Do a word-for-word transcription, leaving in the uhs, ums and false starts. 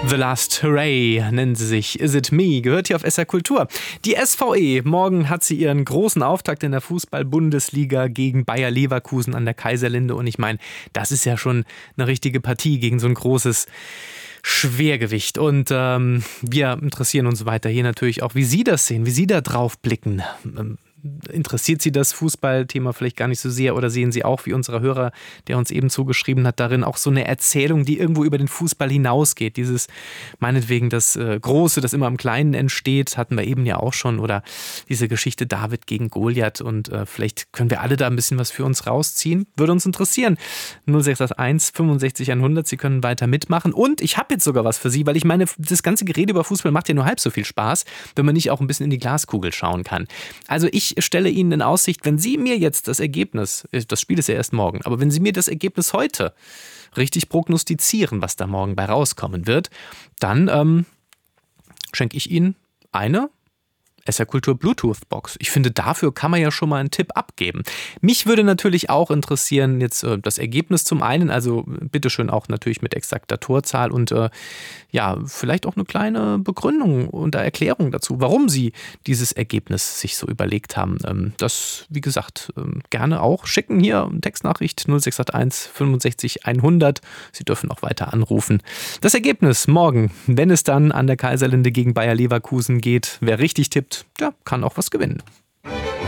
The Last Hooray nennen sie sich. Is It Me? Gehört hier auf S R Kultur. Die S V E, morgen hat sie ihren großen Auftakt in der Fußball-Bundesliga gegen Bayer Leverkusen an der Kaiserlinde. Und ich meine, das ist ja schon eine richtige Partie gegen so ein großes Schwergewicht. Und ähm, wir interessieren uns weiter hier natürlich auch, wie Sie das sehen, wie Sie da drauf blicken. Ähm, Interessiert Sie das Fußballthema vielleicht gar nicht so sehr oder sehen Sie auch, wie unser Hörer, der uns eben zugeschrieben hat, darin auch so eine Erzählung, die irgendwo über den Fußball hinausgeht? Dieses, meinetwegen das äh, Große, das immer im Kleinen entsteht, hatten wir eben ja auch schon, oder diese Geschichte David gegen Goliath, und äh, vielleicht können wir alle da ein bisschen was für uns rausziehen. Würde uns interessieren. null sechs eins fünfundsechzig hundert, Sie können weiter mitmachen, und ich habe jetzt sogar was für Sie, weil ich meine, das ganze Gerede über Fußball macht ja nur halb so viel Spaß, wenn man nicht auch ein bisschen in die Glaskugel schauen kann. Also ich Ich stelle Ihnen in Aussicht, wenn Sie mir jetzt das Ergebnis, das Spiel ist ja erst morgen, aber wenn Sie mir das Ergebnis heute richtig prognostizieren, was da morgen bei rauskommen wird, dann ähm, schenke ich Ihnen eine S R Kultur Bluetooth-Box. Ich finde, dafür kann man ja schon mal einen Tipp abgeben. Mich würde natürlich auch interessieren, jetzt äh, das Ergebnis zum einen, also bitteschön auch natürlich mit exakter Torzahl und äh, ja, vielleicht auch eine kleine Begründung und Erklärung dazu, warum Sie dieses Ergebnis sich so überlegt haben. Ähm, das, wie gesagt, ähm, gerne auch schicken. Hier Textnachricht null sechs eins fünfundsechzig hundert. Sie dürfen auch weiter anrufen. Das Ergebnis morgen, wenn es dann an der Kaiserlinde gegen Bayer Leverkusen geht, wer richtig tippt, der kann auch was gewinnen.